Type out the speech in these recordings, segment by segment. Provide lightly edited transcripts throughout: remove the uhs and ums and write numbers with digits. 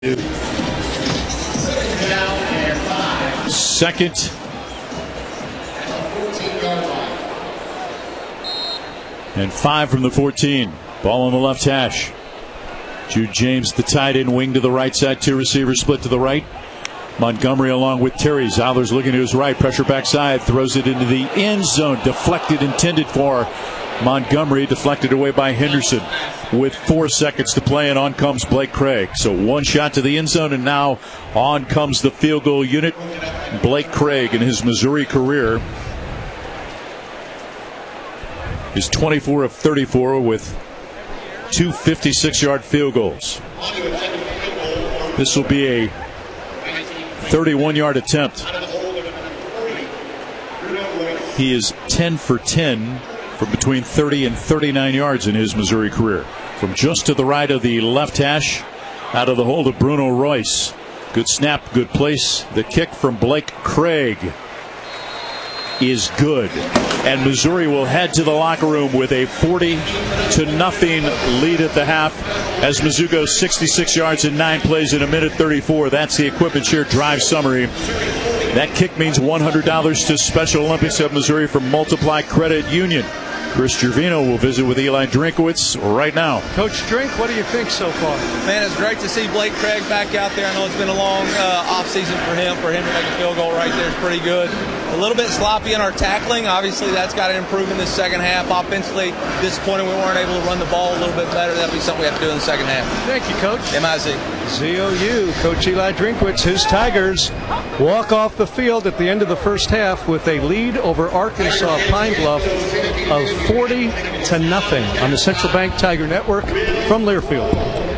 Second and 5 from the 14. Ball on the left hash. Jude James, the tight end, wing to the right side. Two receivers split to the right. Montgomery along with Terry. Zollers looking to his right. Pressure backside. Throws it into the end zone. Deflected, intended for Montgomery. Deflected away by Henderson with 4 seconds to play, and on comes Blake Craig. So one shot to the end zone, and now on comes the field goal unit. Blake Craig in his Missouri career is 24 of 34 with 2 56-yard field goals. This will be a 31-yard attempt. He is 10 for 10 from between 30 and 39 yards in his Missouri career. From just to the right of the left hash, out of the hold of Bruno Royce. Good snap, good place. The kick from Blake Craig is good. And Missouri will head to the locker room with a 40-0 lead at the half as Mizzou goes 66 yards in 9 plays in a minute 34. That's the Equipment Share drive summary. That kick means $100 to Special Olympics of Missouri from Multiply Credit Union. Chris Gervino will visit with Eli Drinkwitz right now. Coach Drink, what do you think so far? Man, it's great to see Blake Craig back out there. I know it's been a long offseason for him. For him to make a field goal right there is pretty good. A little bit sloppy in our tackling. Obviously, that's got to improve in the second half. Offensively, disappointed we weren't able to run the ball a little bit better. That'll be something we have to do in the second half. Thank you, Coach. MIZ. ZOU, Coach Eli Drinkwitz, his Tigers walk off the field at the end of the first half with a lead over Arkansas Pine Bluff of 40-0 on the Central Bank Tiger Network from Learfield.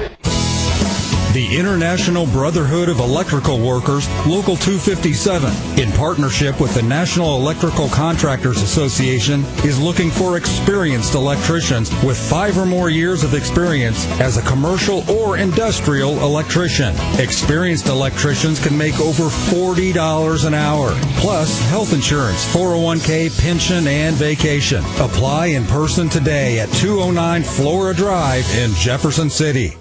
The International Brotherhood of Electrical Workers, Local 257, in partnership with the National Electrical Contractors Association, is looking for experienced electricians with 5 or more years of experience as a commercial or industrial electrician. Experienced electricians can make over $40 an hour, plus health insurance, 401k, pension, and vacation. Apply in person today at 209 Flora Drive in Jefferson City.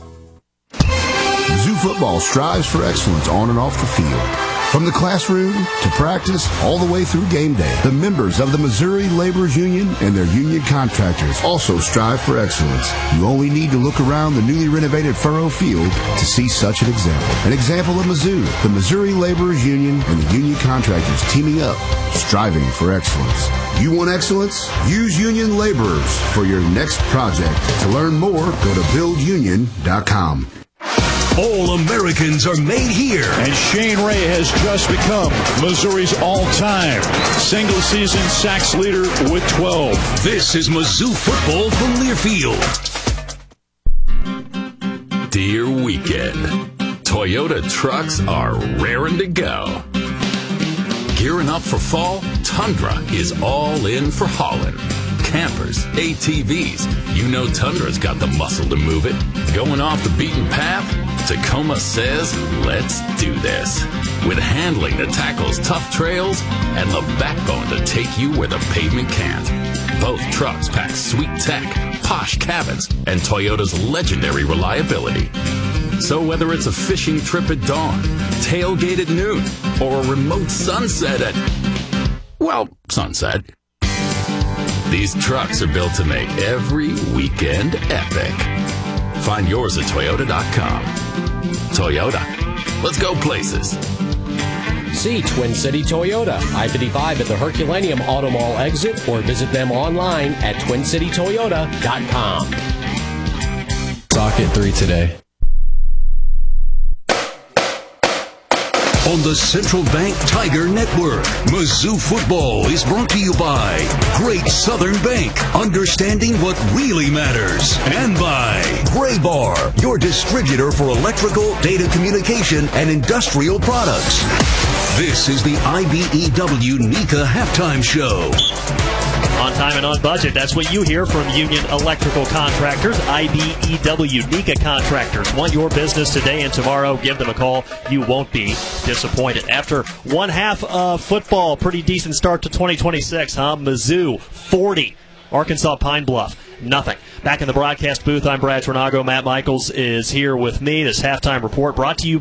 Mizzou football strives for excellence on and off the field. From the classroom to practice, all the way through game day, the members of the Missouri Laborers Union and their union contractors also strive for excellence. You only need to look around the newly renovated Furrow Field to see such an example. An example of Mizzou, the Missouri Laborers Union and the union contractors teaming up, striving for excellence. You want excellence? Use Union Laborers for your next project. To learn more, go to buildunion.com. All Americans are made here. And Shane Ray has just become Missouri's all-time single-season sacks leader with 12. This is Mizzou football from Learfield. Dear weekend, Toyota trucks are raring to go. Gearing up for fall, Tundra is all in for hauling. Campers, ATVs, you know Tundra's got the muscle to move it. Going off the beaten path? Tacoma says, let's do this. With handling that tackles tough trails and the backbone to take you where the pavement can't. Both trucks pack sweet tech, posh cabins, and Toyota's legendary reliability. So whether it's a fishing trip at dawn, tailgate at noon, or a remote sunset at, well, sunset, these trucks are built to make every weekend epic. Find yours at Toyota.com. Toyota. Let's go places. See Twin City Toyota, I-55 at the Herculaneum Auto Mall exit, or visit them online at TwinCityToyota.com. Socket 3 today. On the Central Bank Tiger Network, Mizzou football is brought to you by Great Southern Bank, understanding what really matters, and by Graybar, your distributor for electrical, data communication, and industrial products. This is the IBEW NECA Halftime Show. On time and on budget. That's what you hear from Union Electrical Contractors, IBEW NECA Contractors. Want your business today and tomorrow? Give them a call. You won't be disappointed. After one half of football, pretty decent start to 2026, huh? Mizzou, 40. Arkansas Pine Bluff, nothing. Back in the broadcast booth, I'm Brad Tornago. Matt Michaels is here with me. This halftime report brought to you